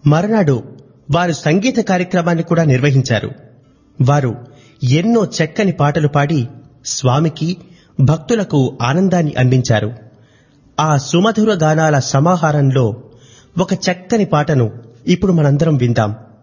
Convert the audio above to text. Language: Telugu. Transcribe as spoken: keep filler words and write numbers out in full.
మరునాడు వారు సంగీత కార్యక్రమాన్ని కూడా నిర్వహించారు. వారు ఎన్నో చక్కని పాటలు పాడి స్వామికి, భక్తులకు ఆనందాన్ని అందించారు. ఆ సుమధుర గానాల సమాహారంలో ఒక చక్కని పాటను ఇప్పుడు మనందరం విందాం.